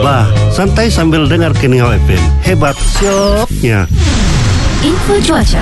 lah. Santai sambil dengar Keningau FM. Hebat syoknya. Info cuaca.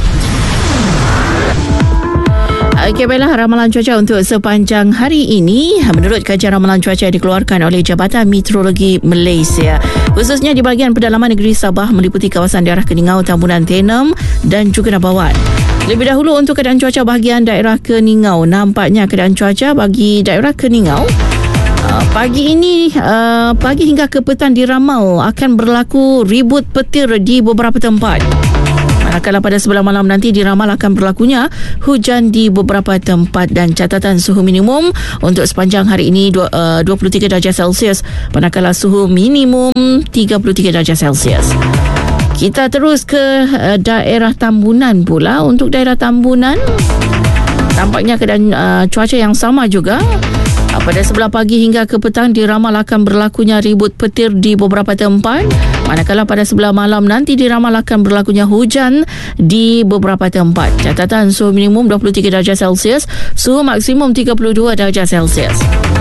Okey, baiklah, ramalan cuaca untuk sepanjang hari ini menurut kajian ramalan cuaca yang dikeluarkan oleh Jabatan Meteorologi Malaysia, khususnya di bahagian pedalaman negeri Sabah meliputi kawasan daerah Keningau, Tambunan, Tenem dan juga Nabawan. Lebih dahulu untuk keadaan cuaca bahagian daerah Keningau, nampaknya keadaan cuaca bagi daerah Keningau pagi ini, pagi hingga ke petang diramal akan berlaku ribut petir di beberapa tempat. Manakala pada sebelah malam nanti diramal akan berlakunya hujan di beberapa tempat dan catatan suhu minimum untuk sepanjang hari ini 23 darjah Celsius, manakala suhu minimum 33 darjah Celsius. Kita terus ke daerah Tambunan pula. Untuk daerah Tambunan tampaknya keadaan cuaca yang sama juga. Pada sebelah pagi hingga ke petang diramal akan berlakunya ribut petir di beberapa tempat, manakala pada sebelah malam nanti diramal akan berlakunya hujan di beberapa tempat. Catatan suhu minimum 23 darjah Celsius, suhu maksimum 32 darjah Celsius.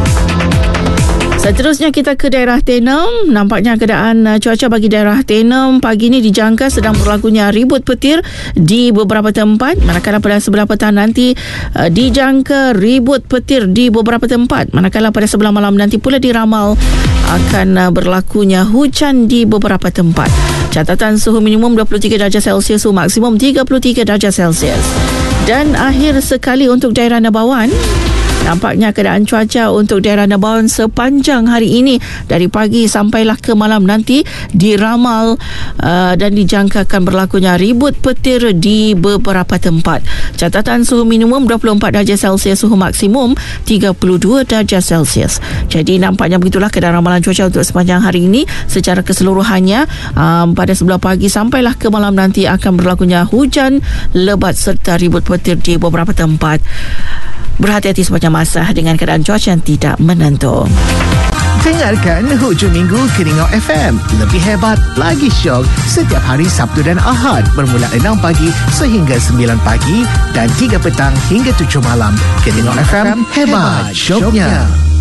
Seterusnya kita ke daerah Tenem. Nampaknya keadaan cuaca bagi daerah Tenem pagi ini dijangka sedang berlakunya ribut petir di beberapa tempat, manakala pada sebelah petang nanti dijangka ribut petir di beberapa tempat, manakala pada sebelah malam nanti pula diramal akan berlakunya hujan di beberapa tempat. Catatan suhu minimum 23 darjah Celsius, suhu maksimum 33 darjah Celsius. Dan akhir sekali untuk daerah Nabawan, nampaknya keadaan cuaca untuk daerah Nabawan sepanjang hari ini dari pagi sampailah ke malam nanti diramal dan dijangkakan berlakunya ribut petir di beberapa tempat. Catatan suhu minimum 24 darjah Celsius, suhu maksimum 32 darjah Celsius. Jadi nampaknya begitulah keadaan ramalan cuaca untuk sepanjang hari ini secara keseluruhannya. Pada sebelah pagi sampailah ke malam nanti akan berlakunya hujan lebat serta ribut petir di beberapa tempat. Berhati-hati sepanjang masa dengan keadaan cuaca yang tidak menentu. Dengarkan Hujung Minggu Keningau FM. Lebih hebat, lagi syok setiap hari Sabtu dan Ahad bermula 6 pagi sehingga 9 pagi dan 3 petang hingga 7 malam. Keningau FM, hebat syoknya.